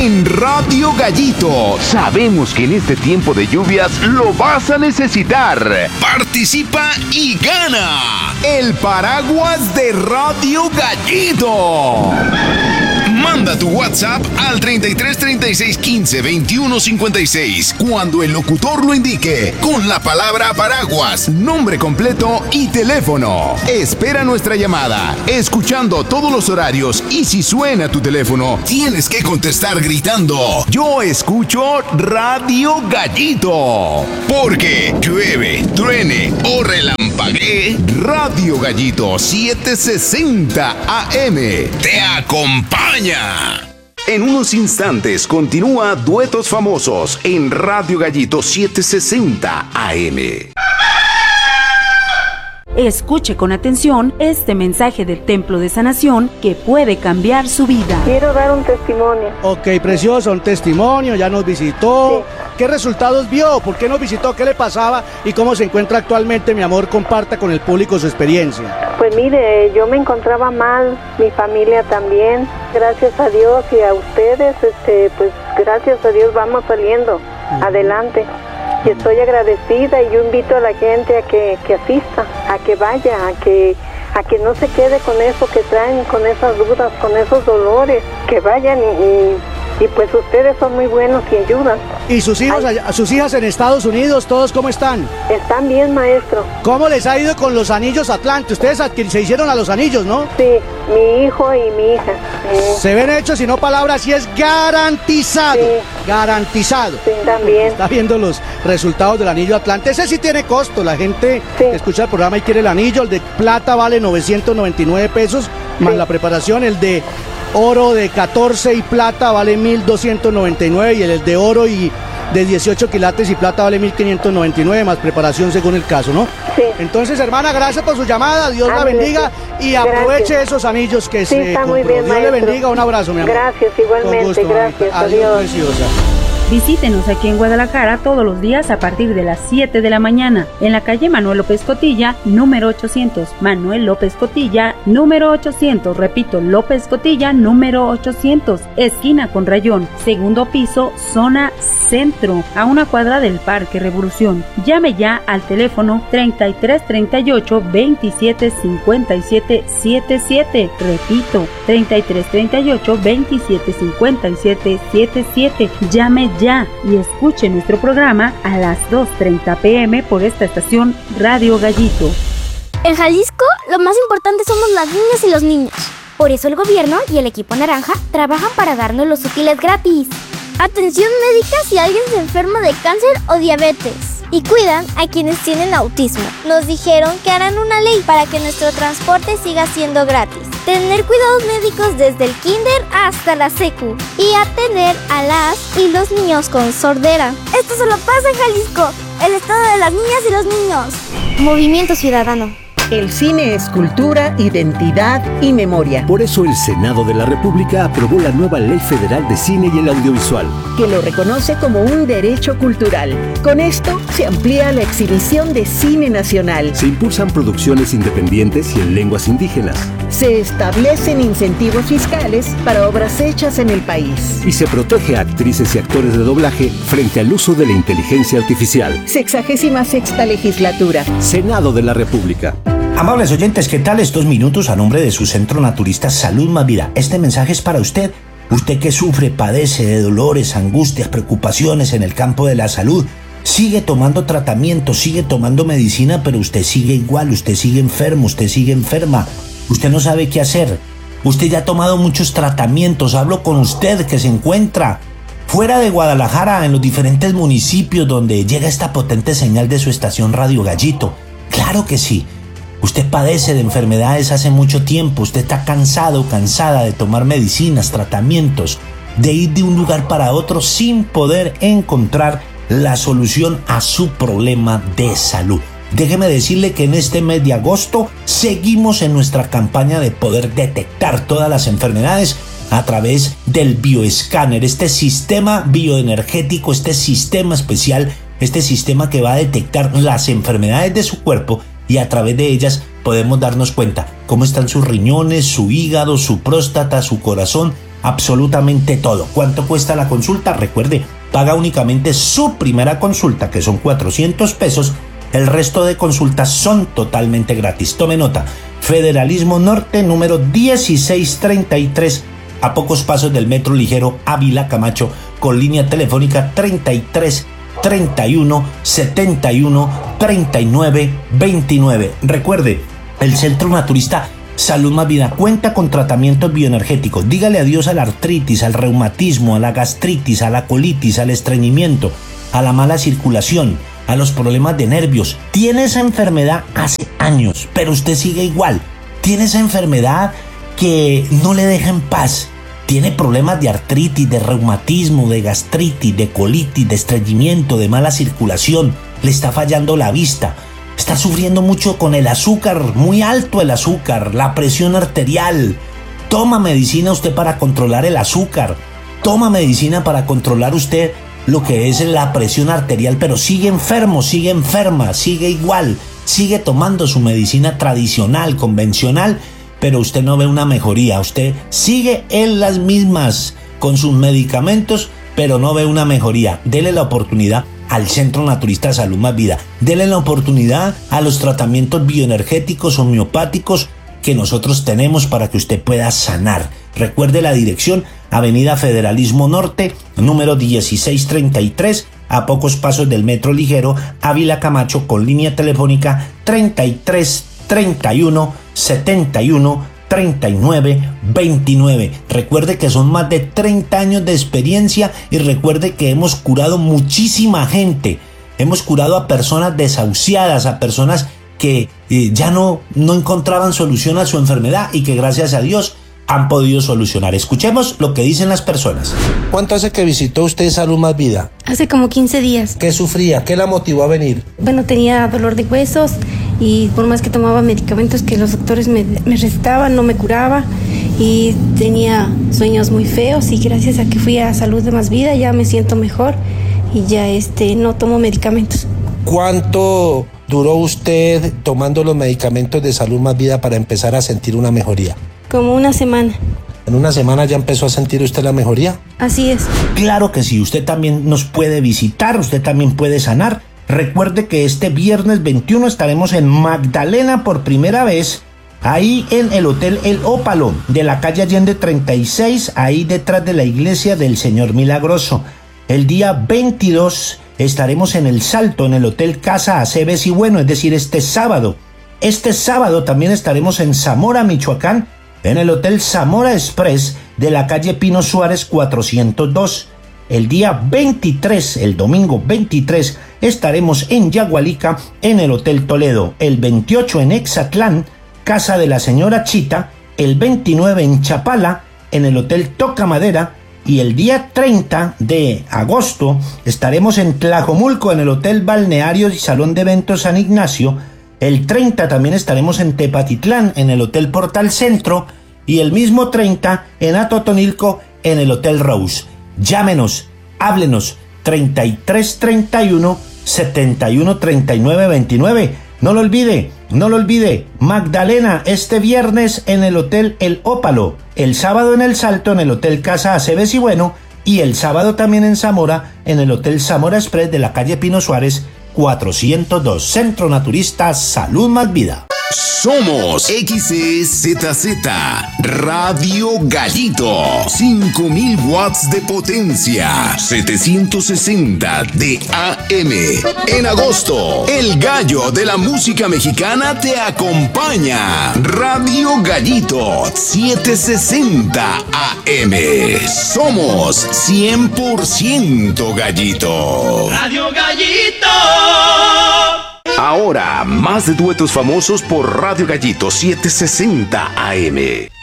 en Radio Gallito. Sabemos que en este tiempo de lluvias lo vas a necesitar. Participa y gana el paraguas de Radio Gallito. Manda tu WhatsApp al 33 36 15 21 56 cuando el locutor lo indique con la palabra paraguas, nombre completo y teléfono. Espera nuestra llamada, escuchando todos los horarios, y si suena tu teléfono, tienes que contestar gritando: yo escucho Radio Gallito. Porque llueve, truene o relampaguee, Radio Gallito 760 AM te acompaña. En unos instantes continúa Duetos Famosos en Radio Gallito 760 AM. Escuche con atención este mensaje del Templo de Sanación que puede cambiar su vida. Quiero dar un testimonio. Ok, precioso, un testimonio, ya nos visitó. Sí. ¿Qué resultados vio? ¿Por qué nos visitó? ¿Qué le pasaba? ¿Y cómo se encuentra actualmente, mi amor? Comparta con el público su experiencia. Pues mire, yo me encontraba mal, mi familia también. Gracias a Dios y a ustedes, pues gracias a Dios vamos saliendo adelante. Y estoy agradecida, y yo invito a la gente a que asista, a que vaya, a que no se quede con eso que traen, con esas dudas, con esos dolores, que vayan y pues ustedes son muy buenos y ayudan. ¿Y sus hijos, sus hijas en Estados Unidos, todos cómo están? Están bien, maestro. ¿Cómo les ha ido con los anillos Atlante? Ustedes se hicieron a los anillos, ¿no? Sí, mi hijo y mi hija. Se ven hechos y no palabras, y es garantizado. Sí. Garantizado. Sí, también. Está viendo los resultados del anillo Atlante. Ese sí tiene costo. La gente que escucha el programa y quiere el anillo. El de plata vale 999 pesos, más la preparación. El de oro de 14 y plata vale 1.299, y el de oro y de 18 quilates y plata vale 1.599, más preparación según el caso, ¿no? Sí. Entonces, hermana, gracias por su llamada, Dios la bendiga, y aproveche esos anillos que se está compró. muy bien, Dios maestro. le bendiga, un abrazo, mi amor. Gracias, igualmente, con gusto, gracias, adiós, preciosa. Visítenos aquí en Guadalajara todos los días a partir de las 7 de la mañana en la calle Manuel López Cotilla, número 800. Manuel López Cotilla, número 800. Repito, López Cotilla, número 800. Esquina con Rayón, segundo piso, zona centro, a una cuadra del Parque Revolución. Llame ya al teléfono 33 38 27 57 77. Repito, 33 38 27 57 77. Llame ya y escuche nuestro programa a las 2:30 p.m. por esta estación Radio Gallito. En Jalisco, lo más importante somos las niñas y los niños. Por eso el gobierno y el equipo naranja trabajan para darnos los útiles gratis. Atención médica si alguien se enferma de cáncer o diabetes. Y cuidan a quienes tienen autismo. Nos dijeron que harán una ley para que nuestro transporte siga siendo gratis. Tener cuidados médicos desde el kinder hasta la secu. Y atender a las y los niños con sordera. Esto solo pasa en Jalisco, el estado de las niñas y los niños. Movimiento Ciudadano. El cine es cultura, identidad y memoria. Por eso el Senado de la República aprobó la nueva Ley Federal de Cine y el Audiovisual, que lo reconoce como un derecho cultural. Con esto se amplía la exhibición de cine nacional. Se impulsan producciones independientes y en lenguas indígenas. Se establecen incentivos fiscales para obras hechas en el país. Y se protege a actrices y actores de doblaje frente al uso de la inteligencia artificial. 66ª legislatura. Senado de la República. Amables oyentes, ¿qué tal? Estos minutos a nombre de su centro naturista Salud Más Vida. Este mensaje es para usted. Usted que sufre, padece de dolores, angustias, preocupaciones en el campo de la salud. Sigue tomando tratamiento, sigue tomando medicina, pero usted sigue igual, usted sigue enfermo, usted sigue enferma. Usted no sabe qué hacer. Usted ya ha tomado muchos tratamientos. Hablo con usted que se encuentra fuera de Guadalajara, en los diferentes municipios donde llega esta potente señal de su estación Radio Gallito. Claro que sí. Usted padece de enfermedades hace mucho tiempo, usted está cansado, cansada de tomar medicinas, tratamientos, de ir de un lugar para otro sin poder encontrar la solución a su problema de salud. Déjeme decirle que en este mes de agosto seguimos en nuestra campaña de poder detectar todas las enfermedades a través del bioescáner, este sistema bioenergético, este sistema especial, este sistema que va a detectar las enfermedades de su cuerpo, y a través de ellas podemos darnos cuenta cómo están sus riñones, su hígado, su próstata, su corazón, absolutamente todo. ¿Cuánto cuesta la consulta? Recuerde, paga únicamente su primera consulta, que son 400 pesos. El resto de consultas son totalmente gratis. Tome nota. Federalismo Norte, número 1633, a pocos pasos del metro ligero Ávila Camacho, con línea telefónica 33 31 71 39 29. Recuerde, el Centro Naturista Salud Más Vida cuenta con tratamientos bioenergéticos. Dígale adiós a la artritis, al reumatismo, a la gastritis, a la colitis, al estreñimiento, a la mala circulación, a los problemas de nervios. Tiene esa enfermedad hace años, pero usted sigue igual. Tiene esa enfermedad que no le deja en paz. Tiene problemas de artritis, de reumatismo, de gastritis, de colitis, de estreñimiento, de mala circulación. Le está fallando la vista. Está sufriendo mucho con el azúcar, muy alto el azúcar, la presión arterial. Toma medicina usted para controlar el azúcar. Toma medicina para controlar usted lo que es la presión arterial, pero sigue enfermo, sigue enferma, sigue igual. Sigue tomando su medicina tradicional, convencional, pero usted no ve una mejoría. Usted sigue en las mismas con sus medicamentos, pero no ve una mejoría. Dele la oportunidad al Centro Naturista Salud Más Vida. Dele la oportunidad a los tratamientos bioenergéticos homeopáticos que nosotros tenemos para que usted pueda sanar. Recuerde la dirección: Avenida Federalismo Norte, número 1633, a pocos pasos del metro ligero Ávila Camacho, con línea telefónica 33 31 71 39 29. Recuerde que son más de 30 años de experiencia y recuerde que hemos curado muchísima gente. Hemos curado a personas desahuciadas, a personas que ya no encontraban solución a su enfermedad y que gracias a Dios han podido solucionar. Escuchemos lo que dicen las personas. ¿Cuánto hace que visitó usted Salud Más Vida? Hace como 15 días. ¿Qué sufría? ¿Qué la motivó a venir? Bueno, tenía dolor de huesos y por más que tomaba medicamentos que los doctores me recetaban, no me curaba y tenía sueños muy feos, y gracias a que fui a Salud de Más Vida ya me siento mejor y ya no tomo medicamentos. ¿Cuánto duró usted tomando los medicamentos de Salud Más Vida para empezar a sentir una mejoría? Como una semana. ¿En una semana ya empezó a sentir usted la mejoría? Así es. Claro que sí, usted también nos puede visitar, usted también puede sanar. Recuerde que este viernes 21 estaremos en Magdalena por primera vez, ahí en el Hotel El Ópalo, de la calle Allende 36, ahí detrás de la iglesia del Señor Milagroso. El día 22 estaremos en El Salto, en el Hotel Casa Aceves y Bueno, es decir, este sábado. Este sábado también estaremos en Zamora, Michoacán, en el Hotel Zamora Express de la calle Pino Suárez 402. El día 23, el domingo 23, estaremos en Yagualica, en el Hotel Toledo. El 28 en Exatlán, Casa de la Señora Chita. El 29 en Chapala, en el Hotel Toca Madera. Y el día 30 de agosto estaremos en Tlajomulco, en el Hotel Balneario y Salón de Eventos San Ignacio. El 30 también estaremos en Tepatitlán, en el Hotel Portal Centro. Y el mismo 30 en Atotonilco, en el Hotel Rose. Llámenos, háblenos, 33 31 71 39 29. No lo olvide, Magdalena este viernes en el Hotel El Ópalo, el sábado en El Salto en el Hotel Casa Aceves y Bueno, y el sábado también en Zamora en el Hotel Zamora Express de la calle Pino Suárez 402. Centro Naturista Salud Más Vida. Somos XEZZ Radio Gallito, 5000 watts de potencia, 760 de AM. En agosto, el gallo de la música mexicana te acompaña. Radio Gallito, 760 AM. Somos 100% gallito. Radio Gallito. Ahora, más de duetos famosos por Radio Gallito 760 AM.